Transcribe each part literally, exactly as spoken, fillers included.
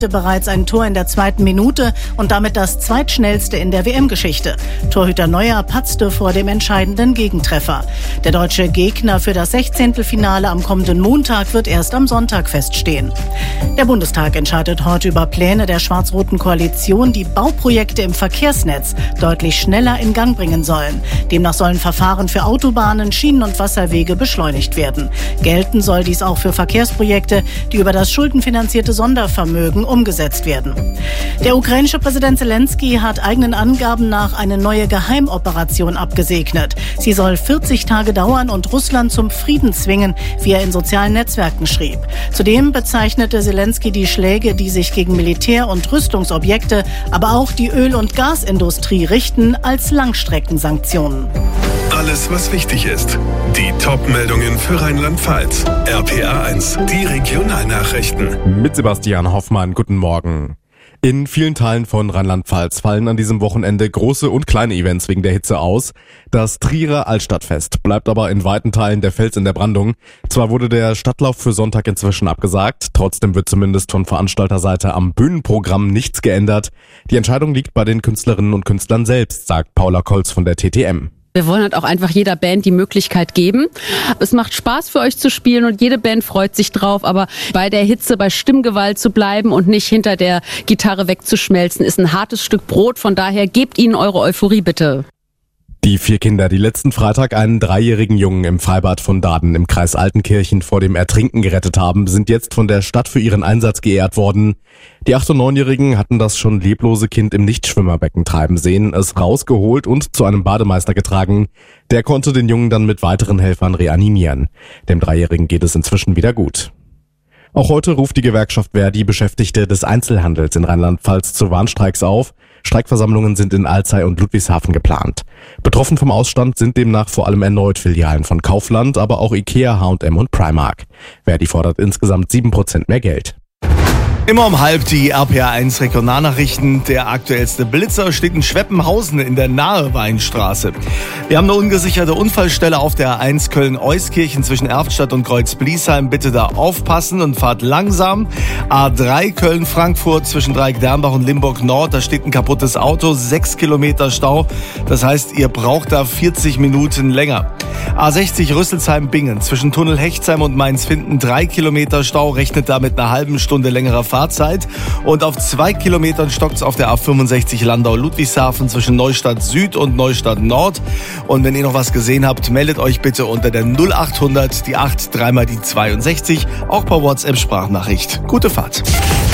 bereits ein Tor in der zweiten Minute und damit das zweitschnellste in der W M-Geschichte. Torhüter Neuer patzte vor dem entscheidenden Gegentreffer. Der deutsche Gegner für das Sechzehntelfinale am kommenden Montag wird erst am Sonntag feststehen. Der Bundestag entscheidet heute über Pläne der schwarz-roten Koalition, die Bauprojekte im Verkehrsnetz deutlich schneller in Gang bringen sollen. Demnach sollen Verfahren für Autobahnen, Schienen- und Wasserwege beschleunigt werden. Gelten soll dies auch für Verkehrsprojekte, die über das schuldenfinanzierte Sondervermögen umgesetzt werden. Der ukrainische Präsident Zelensky hat eigenen Angaben nach eine neue Geheimoperation abgesegnet. Sie soll vierzig Tage dauern und Russland zum Frieden zwingen, wie er in sozialen Netzwerken schrieb. Zudem bezeichnete Zelensky die Schläge, die sich gegen Militär- und Rüstungsobjekte, aber auch die Öl- und Gasindustrie richten, als Langstreckensanktionen. Alles, was wichtig ist. Die Top-Meldungen für Rheinland-Pfalz. R P R eins, die Regionalnachrichten. Mit Sebastian Hoffmann, guten Morgen. In vielen Teilen von Rheinland-Pfalz fallen an diesem Wochenende große und kleine Events wegen der Hitze aus. Das Trierer Altstadtfest bleibt aber in weiten Teilen der Fels in der Brandung. Zwar wurde der Stadtlauf für Sonntag inzwischen abgesagt, trotzdem wird zumindest von Veranstalterseite am Bühnenprogramm nichts geändert. Die Entscheidung liegt bei den Künstlerinnen und Künstlern selbst, sagt Paula Kolz von der T T M. Wir wollen halt auch einfach jeder Band die Möglichkeit geben. Es macht Spaß für euch zu spielen und jede Band freut sich drauf, aber bei der Hitze, bei Stimmgewalt zu bleiben und nicht hinter der Gitarre wegzuschmelzen, ist ein hartes Stück Brot. Von daher gebt ihnen eure Euphorie bitte. Die vier Kinder, die letzten Freitag einen dreijährigen Jungen im Freibad von Daden im Kreis Altenkirchen vor dem Ertrinken gerettet haben, sind jetzt von der Stadt für ihren Einsatz geehrt worden. Die acht- und neunjährigen hatten das schon leblose Kind im Nichtschwimmerbecken treiben sehen, es rausgeholt und zu einem Bademeister getragen. Der konnte den Jungen dann mit weiteren Helfern reanimieren. Dem Dreijährigen geht es inzwischen wieder gut. Auch heute ruft die Gewerkschaft Verdi Beschäftigte des Einzelhandels in Rheinland-Pfalz zu Warnstreiks auf. Streikversammlungen sind in Alzey und Ludwigshafen geplant. Betroffen vom Ausstand sind demnach vor allem erneut Filialen von Kaufland, aber auch Ikea, H und M und Primark. Verdi fordert insgesamt sieben Prozent mehr Geld. Immer um halb die R P R eins Regionalnachrichten. Der aktuellste Blitzer steht in Schweppenhausen in der Nahe Weinstraße. Wir haben eine ungesicherte Unfallstelle auf der A eins Köln-Euskirchen zwischen Erftstadt und Kreuz-Bliesheim. Bitte da aufpassen und fahrt langsam. A drei Köln-Frankfurt zwischen Dreieck-Dernbach und Limburg-Nord. Da steht ein kaputtes Auto, sechs Kilometer Stau. Das heißt, ihr braucht da vierzig Minuten länger. A sechzig Rüsselsheim-Bingen zwischen Tunnel Hechtsheim und Mainz-Finden. drei Kilometer Stau, rechnet da mit einer halben Stunde längerer Fahrzeit. Und auf zwei Kilometern stockt's auf der A fünfundsechzig Landau-Ludwigshafen zwischen Neustadt Süd und Neustadt Nord. Und wenn ihr noch was gesehen habt, meldet euch bitte unter der null achthundert, die acht, dreimal die zweiundsechzig, auch per WhatsApp-Sprachnachricht. Gute Fahrt.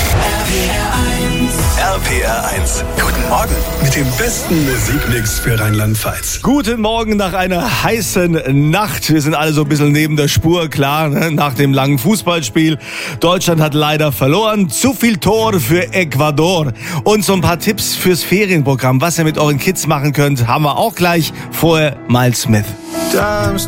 R P R eins. Guten Morgen mit dem besten Musikmix für Rheinland-Pfalz. Guten Morgen nach einer heißen Nacht. Wir sind alle so ein bisschen neben der Spur, klar, ne? Nach dem langen Fußballspiel. Deutschland hat leider verloren. Zu viel Tor für Ecuador. Und so ein paar Tipps fürs Ferienprogramm, was ihr mit euren Kids machen könnt, haben wir auch gleich. Vorher Miles Smith.